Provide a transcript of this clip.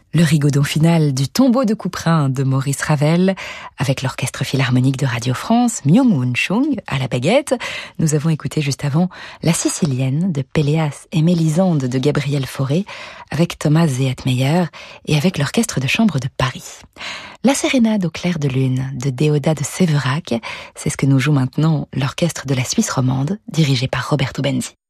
Le rigodon final du Tombeau de Couperin de Maurice Ravel, avec l'Orchestre Philharmonique de Radio France, Myung-Whun Chung, à la baguette. Nous avons écouté juste avant La Sicilienne de Péléas et Mélisande de Gabriel Fauré, avec Thomas Zehetmeyer et avec l'Orchestre de Chambre de Paris. La Sérénade au clair de lune de Déodat de Séverac, c'est ce que nous joue maintenant l'Orchestre de la Suisse romande, dirigé par Roberto Benzi.